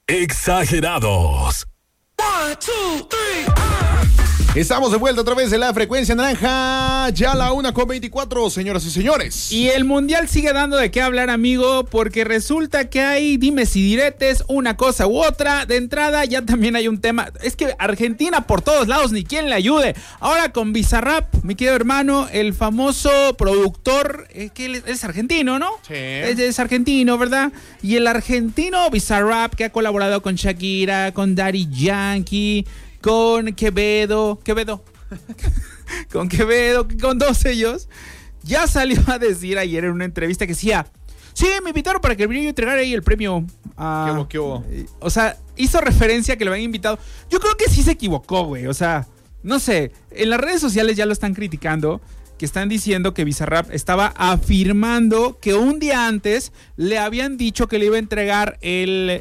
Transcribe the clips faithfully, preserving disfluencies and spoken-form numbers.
Exagerados. One, two, three, Estamos de vuelta otra vez en la frecuencia naranja, ya la una con veinticuatro, señoras y señores. Y el mundial sigue dando de qué hablar, amigo, porque resulta que hay dimes y diretes, una cosa u otra. De entrada ya también hay un tema, es que Argentina por todos lados, ni quien le ayude. Ahora con Bizarrap, mi querido hermano, el famoso productor, eh, que él es argentino, ¿no? Sí. Es, es argentino, ¿verdad? Y el argentino Bizarrap, que ha colaborado con Shakira, con Daddy Yankee, con Quevedo, Quevedo, con Quevedo, con todos ellos, ya salió a decir ayer en una entrevista que decía, sí, me invitaron para que yo entregara ahí el premio a... ¿Qué hubo, qué hubo? O sea, hizo referencia a que lo habían invitado. Yo creo que sí se equivocó, güey, o sea, no sé, en las redes sociales ya lo están criticando, que están diciendo que Bizarrap estaba afirmando que un día antes le habían dicho que le iba a entregar el,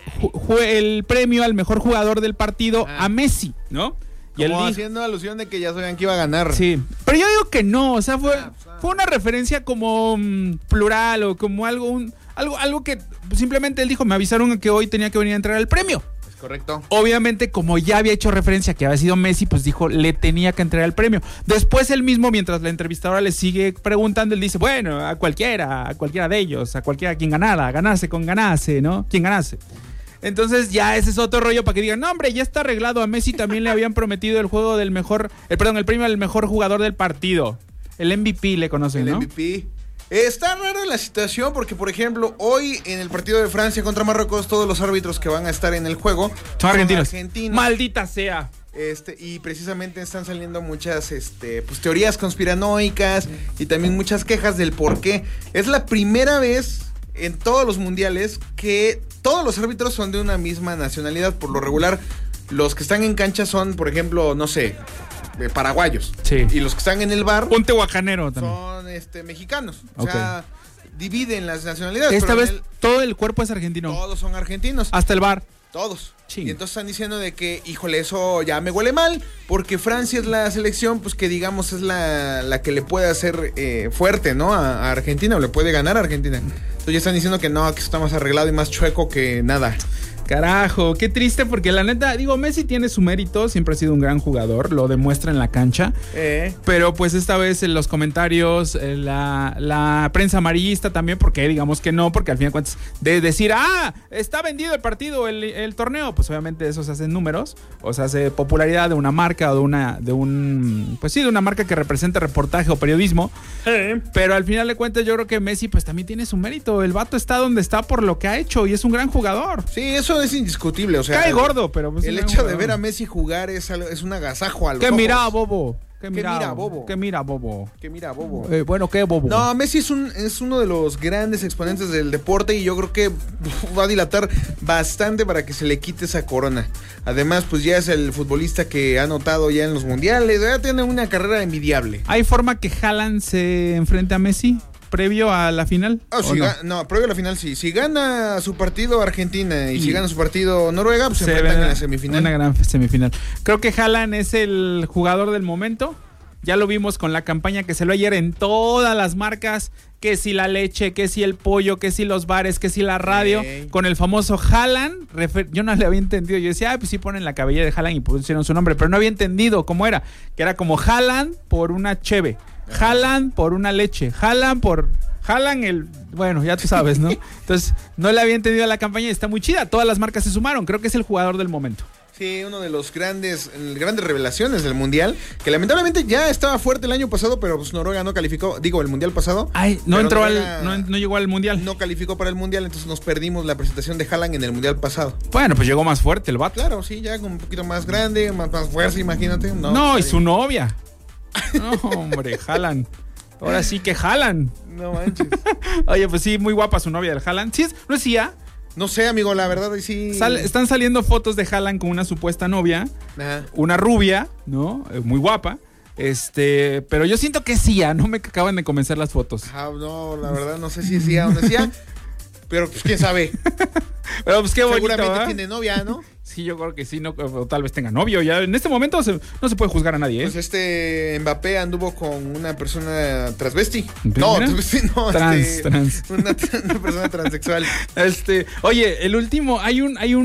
el premio al mejor jugador del partido ah. a Messi, ¿no? Y Como él haciendo alusión de que ya sabían que iba a ganar. Sí, pero yo digo que no, o sea, fue, fue una referencia como um, plural o como algo, un, algo, algo que simplemente él dijo, me avisaron que hoy tenía que venir a entregar el premio. Correcto. Obviamente, como ya había hecho referencia que había sido Messi, pues dijo, le tenía que entregar el premio. Después él mismo, mientras la entrevistadora le sigue preguntando, él dice, bueno, a cualquiera, a cualquiera de ellos, a cualquiera quien ganara, ganase con ganase, ¿no? Quien ganase. Entonces ya ese es otro rollo para que digan, no, hombre, ya está arreglado. A Messi también le habían prometido el juego del mejor, eh, perdón, el premio al mejor jugador del partido. El M V P le conocen, el ¿no? El M V P. Está rara la situación porque, por ejemplo, hoy en el partido de Francia contra Marruecos, todos los árbitros que van a estar en el juego son argentinos. argentinos. Maldita sea. Este, y precisamente están saliendo muchas este, pues, teorías conspiranoicas y también muchas quejas del por qué. Es la primera vez en todos los mundiales que todos los árbitros son de una misma nacionalidad. Por lo regular, los que están en cancha son, por ejemplo, no sé, paraguayos. Sí. Y los que están en el bar un tehuacanero también. Son este, mexicanos. O okay. sea, dividen las nacionalidades. Esta pero vez el, todo el cuerpo es argentino. Todos son argentinos. Hasta el bar. Todos. Ching. Y entonces están diciendo de que, híjole, eso ya me huele mal, porque Francia es la selección, pues que digamos es la, la que le puede hacer eh, fuerte, ¿no? A, a Argentina, o le puede ganar a Argentina. Entonces ya están diciendo que no, que está más arreglado y más chueco que nada. Carajo, qué triste, porque la neta, digo, Messi tiene su mérito, siempre ha sido un gran jugador, lo demuestra en la cancha, eh. pero pues esta vez en los comentarios, en la, la prensa amarillista también, porque digamos que no, porque al fin de cuentas, de decir, ah, está vendido el partido, el, el torneo, pues obviamente eso se hace en números, o se hace popularidad de una marca o de una, de un, pues sí, de una marca que representa reportaje o periodismo, eh. pero al final de cuentas yo creo que Messi pues también tiene su mérito, el vato está donde está por lo que ha hecho y es un gran jugador. Sí, eso es indiscutible, o sea, cae gordo, pero pues el hecho jugador. de ver a Messi jugar es, es un agasajo a los ¿Qué ojos. mira, bobo? ¿Qué mira, mira, bobo? ¿Qué mira, bobo? ¿Qué mira, bobo? Eh, bueno, ¿qué, bobo? No, Messi es, un, es uno de los grandes exponentes del deporte y yo creo que va a dilatar bastante para que se le quite esa corona. Además, pues ya es el futbolista que ha anotado ya en los mundiales, ya tiene una carrera envidiable. ¿Hay forma que Haaland se enfrente a Messi previo a la final? Oh, si no? Ga- no, previo a la final sí. Si gana su partido Argentina y, y si gana su partido Noruega, pues se, se enfrentan en la semifinal. Una gran semifinal. Creo que Haaland es el jugador del momento. Ya lo vimos con la campaña que se lo ayer en todas las marcas, que si la leche, que si el pollo, que si los bares, que si la radio, okay. Con el famoso Haaland. Refer- yo no le había entendido, yo decía, ah, pues sí ponen la cabellera de Haaland y pusieron su nombre, pero no había entendido cómo era, que era como Haaland por una cheve, Haaland por una leche, Haaland por... Haaland el... Bueno, ya tú sabes, ¿no? Entonces, no le había entendido a la campaña y está muy chida, todas las marcas se sumaron, creo que es el jugador del momento. Sí, uno de los grandes grandes revelaciones del Mundial, que lamentablemente ya estaba fuerte el año pasado, pero pues Noruega no calificó, digo, el Mundial pasado. Ay, no entró Noruega al, no, no llegó al Mundial. No calificó para el Mundial, entonces nos perdimos la presentación de Haaland en el Mundial pasado. Bueno, pues llegó más fuerte el vato. Claro, sí, ya un poquito más grande, más, más fuerza, imagínate. No, no y su novia. No, hombre, Haaland. Ahora sí que Haaland. No manches. Oye, pues sí, muy guapa su novia del Haaland. ¿Sí es, no es ella? No sé, amigo, la verdad sí. Sal, están saliendo fotos de Haaland con una supuesta novia. Ajá. Una rubia, ¿no? Eh, muy guapa. Este, pero yo siento que es Sia, no me acaban de convencer las fotos. Ah, no, la verdad no sé si es Sia o no es Sia. Pero pues quién sabe. Pero pues qué bonito, seguramente ¿eh? Tiene novia, ¿no? Sí, yo creo que sí, no, o tal vez tenga novio. Ya en este momento se, no se puede juzgar a nadie, ¿eh? Pues este Mbappé anduvo con una persona transvesti. No, transvesti no, trans, este, trans. Una, una persona transexual. Este, oye, el último, hay un, hay un